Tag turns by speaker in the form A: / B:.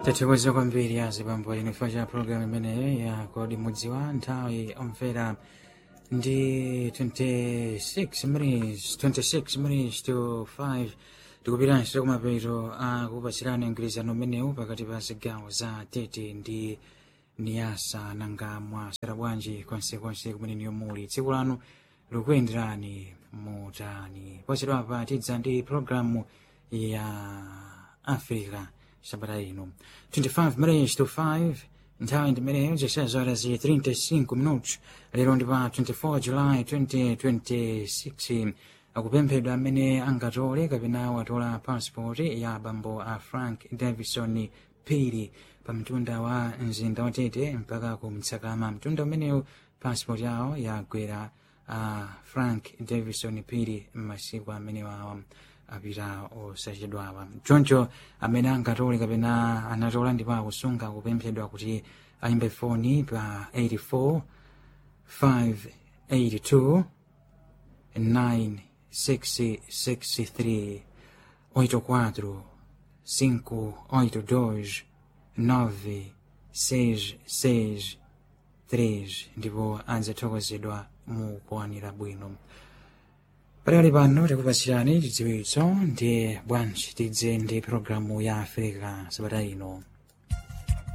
A: Tathokoza kwambiri azibambo inofa cha program imeneyo ya kodi mudziwa nthawi omvera ndi 26 minutes to 5 tikupiranso kumapeto akupatsirani mgwirizano umenewu pakati pa zigawo za Tete ndi Niasa nanga mwasera bwanji konsekonse kumene niyo muli tsiku lanu likuyenderani motani posedwapa tidza ndi programu ya Africa sabata ino 25 minutes to 5 nthawi ndimeneyo zishazo horas 35 minutos lero ndi pa 24 July 2026 akupemphedwa amene angatole kapena watola passport ya bambo a Frank Davison Phiri pa mtunda wa mzinda wa Tete mpaka ku Mtsakama. Mtunda umenewu passport yawo yagwera Frank Davison Phiri m'masiku amene wawa apita osachedwawa. Choncho amene angatole kapena anatola ndipo akusunga kupemphedwa kuti ayimbe foni pa 84 582 9663 84 582 9663 ndipo adzathokozedwa mu kuwanira bwino. Pali pano tikupatsirani chidziwitso ndi bwanji tidze ndi programu ya Africa sabata ino.